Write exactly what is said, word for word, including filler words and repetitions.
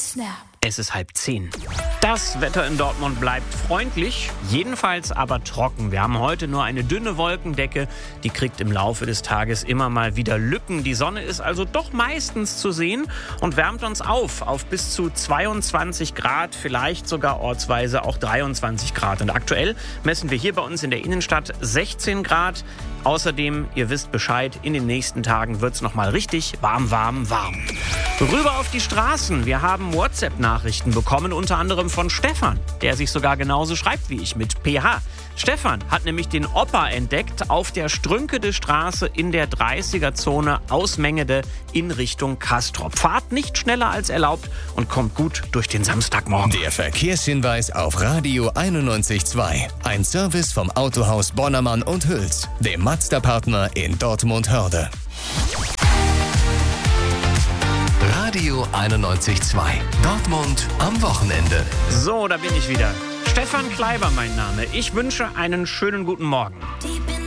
snap. Es ist halb zehn. Das Wetter in Dortmund bleibt freundlich, jedenfalls aber trocken. Wir haben heute nur eine dünne Wolkendecke, die kriegt im Laufe des Tages immer mal wieder Lücken. Die Sonne ist also doch meistens zu sehen und wärmt uns auf, auf bis zu zweiundzwanzig Grad, vielleicht sogar ortsweise auch dreiundzwanzig Grad. Und aktuell messen wir hier bei uns in der Innenstadt sechzehn Grad. Außerdem, ihr wisst Bescheid, in den nächsten Tagen wird es nochmal richtig warm, warm, warm. Rüber auf die Straßen. Wir haben WhatsApp-Nachrichten bekommen, unter anderem von Stefan, der sich sogar genauso schreibt wie ich mit P H. Stefan hat nämlich den Opa entdeckt auf der Strünkede-Straße in der dreißiger-Zone aus Mengede in Richtung Castrop. Fahrt nicht schneller als erlaubt und kommt gut durch den Samstagmorgen. Der Verkehrshinweis auf Radio einundneunzig Komma zwei. Ein Service vom Autohaus Bonnermann und Hüls, dem Mazda-Partner in Dortmund-Hörde. Radio einundneunzig Komma zwei. Dortmund am Wochenende. So, da bin ich wieder. Stefan Kleiber mein Name. Ich wünsche einen schönen guten Morgen.